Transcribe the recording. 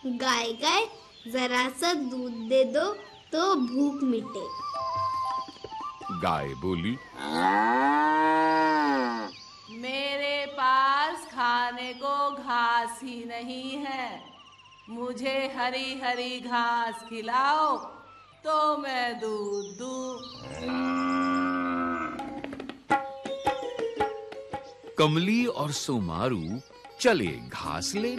गाय गाय जरा सा दूध दे दो तो भूख मिटे। गाय बोली, मेरे पास खाने को घास ही नहीं है, मुझे हरी हरी घास खिलाओ तो मैं दूध दूं। कमली और सोमारू चले घास लेने।